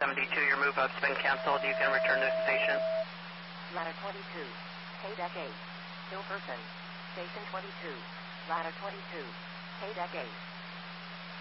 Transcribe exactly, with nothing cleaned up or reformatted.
seventy-two, your move up's been canceled. You can return to the station. Ladder twenty-two, K deck eight, Hilferson, Station twenty-two, Ladder twenty-two, K deck eight.